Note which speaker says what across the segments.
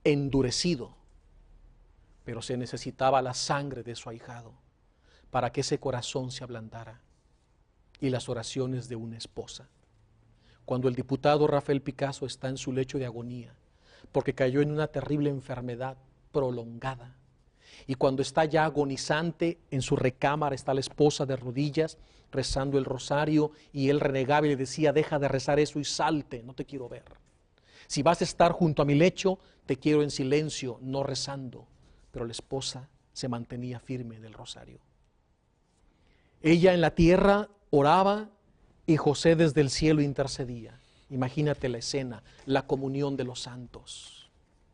Speaker 1: endurecido, pero se necesitaba la sangre de su ahijado para que ese corazón se ablandara, y las oraciones de una esposa. Cuando el diputado Rafael Picasso está en su lecho de agonía, porque cayó en una terrible enfermedad prolongada, y cuando está ya agonizante, en su recámara está la esposa de rodillas rezando el rosario, y él renegaba y le decía: deja de rezar eso y salte, no te quiero ver. Si vas a estar junto a mi lecho, te quiero en silencio, no rezando. Pero la esposa se mantenía firme en el rosario. Ella en la tierra oraba y José desde el cielo intercedía. Imagínate la escena, la comunión de los santos.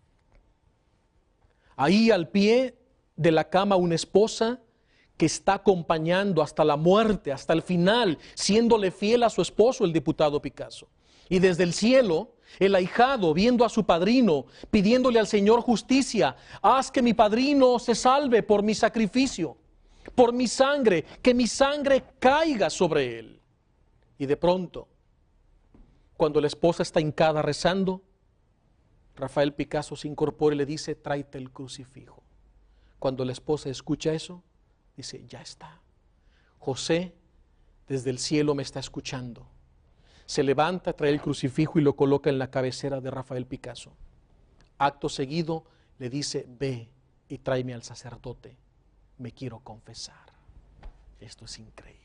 Speaker 1: Ahí al pie de la cama una esposa que está acompañando hasta la muerte, hasta el final, siéndole fiel a su esposo, el diputado Picasso. Y desde el cielo, el ahijado viendo a su padrino, pidiéndole al Señor justicia: haz que mi padrino se salve por mi sacrificio, por mi sangre, que mi sangre caiga sobre él. Y de pronto, cuando la esposa está hincada rezando, Rafael Picasso se incorpora y le dice: tráete el crucifijo. Cuando la esposa escucha eso, dice: ya está. José desde el cielo me está escuchando. Se levanta, trae el crucifijo y lo coloca en la cabecera de Rafael Picasso. Acto seguido le dice: ve y tráeme al sacerdote, me quiero confesar. Esto es increíble.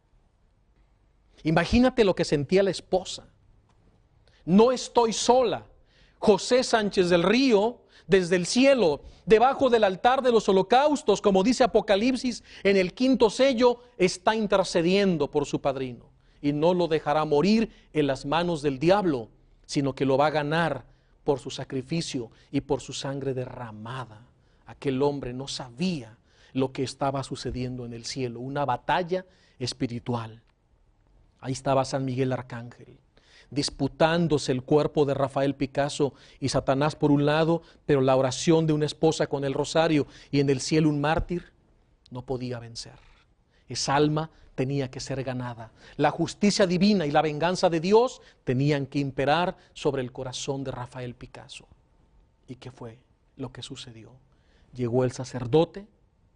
Speaker 1: Imagínate lo que sentía la esposa. No estoy sola. José Sánchez del Río, desde el cielo, debajo del altar de los holocaustos, como dice Apocalipsis, en el 5º sello, está intercediendo por su padrino. Y no lo dejará morir en las manos del diablo, sino que lo va a ganar por su sacrificio y por su sangre derramada. Aquel hombre no sabía lo que estaba sucediendo en el cielo, una batalla espiritual. Ahí estaba San Miguel Arcángel, disputándose el cuerpo de Rafael Picasso y Satanás por un lado, pero la oración de una esposa con el rosario, y en el cielo un mártir no podía vencer. Esa alma tenía que ser ganada. La justicia divina y la venganza de Dios tenían que imperar sobre el corazón de Rafael Picasso. ¿Y qué fue lo que sucedió? Llegó el sacerdote,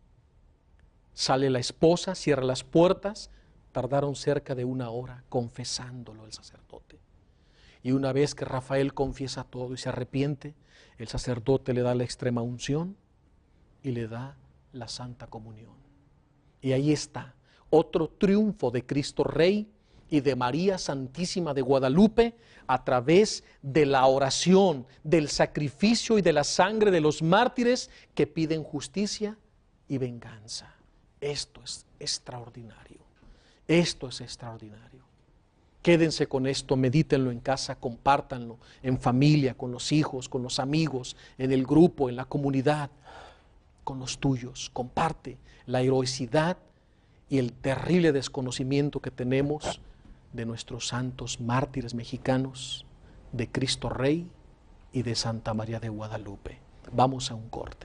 Speaker 1: sale la esposa, cierra las puertas. Tardaron cerca de 1 hora confesándolo el sacerdote. Y una vez que Rafael confiesa todo y se arrepiente, el sacerdote le da la extrema unción y le da la Santa Comunión. Y ahí está otro triunfo de Cristo Rey y de María Santísima de Guadalupe a través de la oración, del sacrificio y de la sangre de los mártires que piden justicia y venganza. Esto es extraordinario. Esto es extraordinario. Quédense con esto, medítenlo en casa, compártanlo en familia, con los hijos, con los amigos, en el grupo, en la comunidad, con los tuyos. Comparte la heroicidad y el terrible desconocimiento que tenemos de nuestros santos mártires mexicanos, de Cristo Rey y de Santa María de Guadalupe. Vamos a un corte.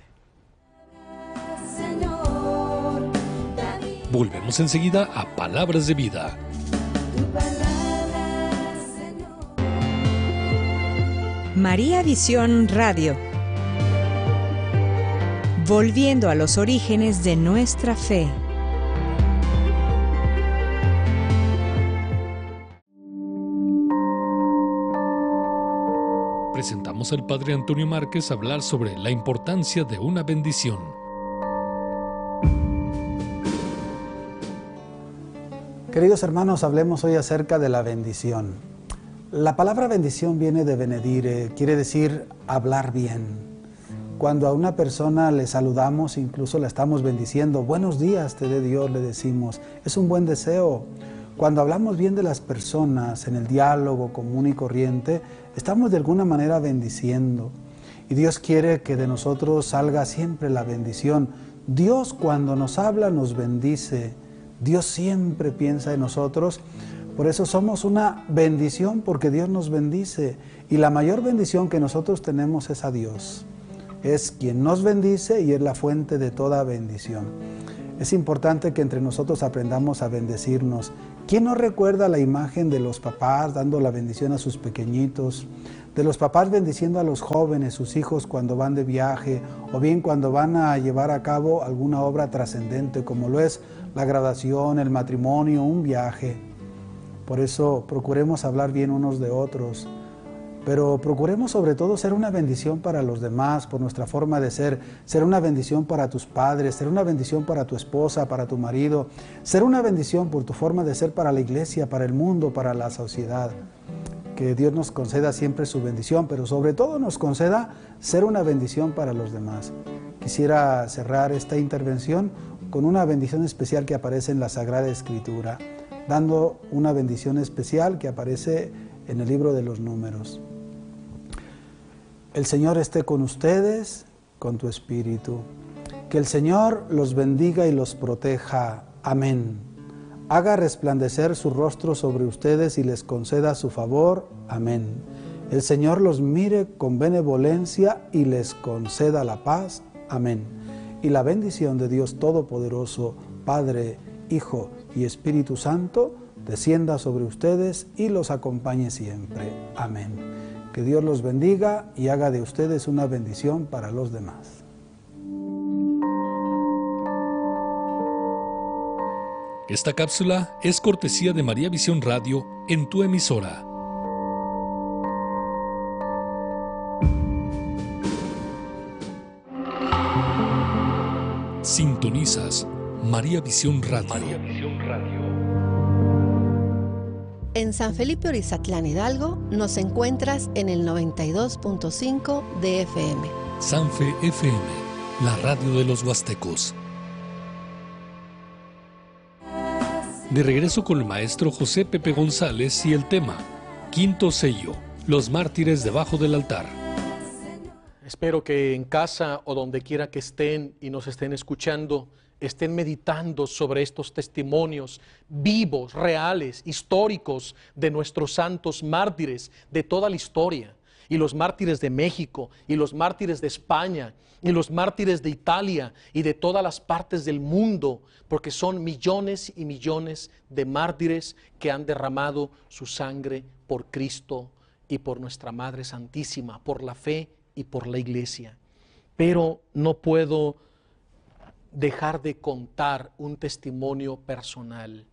Speaker 2: Volvemos enseguida a Palabras de Vida.
Speaker 3: María Visión Radio. Volviendo a los orígenes de nuestra fe.
Speaker 2: Presentamos al Padre Antonio Márquez a hablar sobre la importancia de una bendición.
Speaker 4: Queridos hermanos, hablemos hoy acerca de la bendición. La palabra bendición viene de benedire, quiere decir hablar bien. Cuando a una persona le saludamos, incluso la estamos bendiciendo, buenos días te dé Dios, le decimos, es un buen deseo. Cuando hablamos bien de las personas en el diálogo común y corriente, estamos de alguna manera bendiciendo. Y Dios quiere que de nosotros salga siempre la bendición. Dios cuando nos habla nos bendice. Dios siempre piensa en nosotros, por eso somos una bendición, porque Dios nos bendice. Y la mayor bendición que nosotros tenemos es a Dios. Es quien nos bendice y es la fuente de toda bendición. Es importante que entre nosotros aprendamos a bendecirnos. ¿Quién no recuerda la imagen de los papás dando la bendición a sus pequeñitos? De los papás bendiciendo a los jóvenes, sus hijos cuando van de viaje, o bien cuando van a llevar a cabo alguna obra trascendente, como lo es la graduación, el matrimonio, un viaje. Por eso procuremos hablar bien unos de otros, pero procuremos sobre todo ser una bendición para los demás, por nuestra forma de ser una bendición para tus padres, ser una bendición para tu esposa, para tu marido, ser una bendición por tu forma de ser para la iglesia, para el mundo, para la sociedad. Que Dios nos conceda siempre su bendición, pero sobre todo nos conceda ser una bendición para los demás. Quisiera cerrar esta intervención con una bendición especial que aparece en la Sagrada Escritura, dando una bendición especial que aparece en el libro de los Números. El Señor esté con ustedes, con tu espíritu. Que el Señor los bendiga y los proteja. Amén. Haga resplandecer su rostro sobre ustedes y les conceda su favor. Amén. El Señor los mire con benevolencia y les conceda la paz. Amén. Y la bendición de Dios Todopoderoso, Padre, Hijo y Espíritu Santo, descienda sobre ustedes y los acompañe siempre. Amén. Que Dios los bendiga y haga de ustedes una bendición para los demás.
Speaker 2: Esta cápsula es cortesía de María Visión Radio en tu emisora. Sintonizas María Visión Radio. María Visión Radio.
Speaker 5: En San Felipe Orizatlán, Hidalgo, nos encuentras en el 92.5 de FM.
Speaker 2: Sanfe FM, la radio de los huastecos. De regreso con el maestro José Pepe González y el tema Quinto Sello, los mártires debajo del altar.
Speaker 1: Espero que en casa o donde quiera que estén y nos estén escuchando, estén meditando sobre estos testimonios vivos, reales, históricos de nuestros santos mártires de toda la historia. Y los mártires de México, y los mártires de España, y los mártires de Italia, y de todas las partes del mundo, porque son millones y millones de mártires que han derramado su sangre por Cristo y por nuestra Madre Santísima, por la fe y por la Iglesia. Pero no puedo dejar de contar un testimonio personal.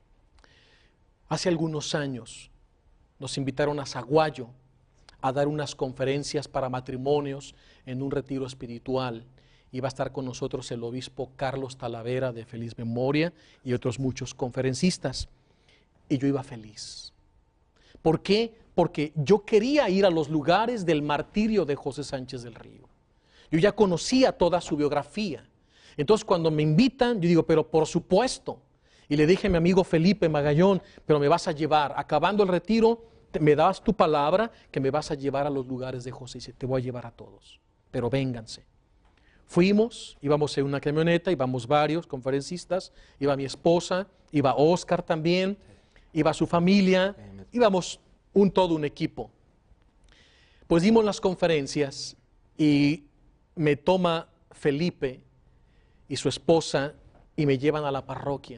Speaker 1: Hace algunos años nos invitaron a Zaguayo a dar unas conferencias para matrimonios en un retiro espiritual. Iba a estar con nosotros el obispo Carlos Talavera, de feliz memoria, y otros muchos conferencistas. Y yo iba feliz. ¿Por qué? Porque yo quería ir a los lugares del martirio de José Sánchez del Río. Yo ya conocía toda su biografía. Entonces cuando me invitan, yo digo, pero por supuesto. Y le dije a mi amigo Felipe Magallón, pero me vas a llevar, acabando el retiro, me das tu palabra que me vas a llevar a los lugares de José. Y dice, te voy a llevar a todos, pero vénganse. Fuimos, íbamos en una camioneta, íbamos varios conferencistas, iba mi esposa, iba Oscar también, iba su familia, íbamos todo un equipo. Pues dimos las conferencias y me toma Felipe y su esposa y me llevan a la parroquia.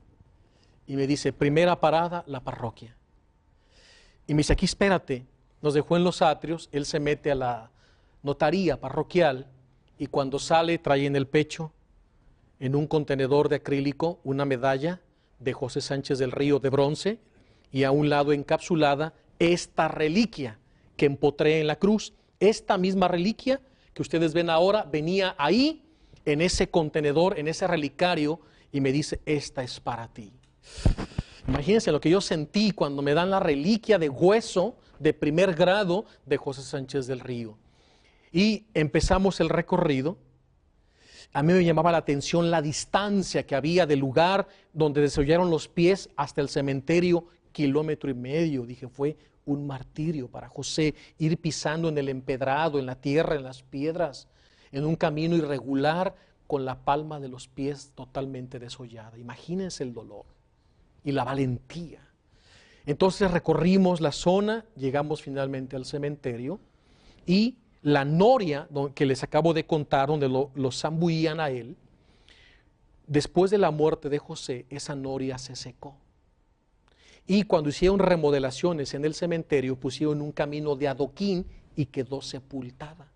Speaker 1: Y me dice, primera parada, la parroquia. Y me dice, aquí espérate. Nos dejó en los atrios, él se mete a la notaría parroquial y cuando sale trae en el pecho, en un contenedor de acrílico, una medalla de José Sánchez del Río de bronce y a un lado encapsulada esta reliquia que empotré en la cruz. Esta misma reliquia que ustedes ven ahora venía ahí, en ese contenedor, en ese relicario, y me dice, esta es para ti. Imagínense lo que yo sentí cuando me dan la reliquia de hueso de primer grado de José Sánchez del Río. Y empezamos el recorrido. A mí me llamaba la atención la distancia que había del lugar donde desollaron los pies hasta el cementerio, 1,5 kilómetros. Dije, fue un martirio para José ir pisando en el empedrado, en la tierra, en las piedras, en un camino irregular con la palma de los pies totalmente desollada. Imagínense el dolor y la valentía. Entonces recorrimos la zona, llegamos finalmente al cementerio y la noria que les acabo de contar, donde lo zambullían a él, después de la muerte de José, esa noria se secó. Y cuando hicieron remodelaciones en el cementerio, pusieron un camino de adoquín y quedó sepultada.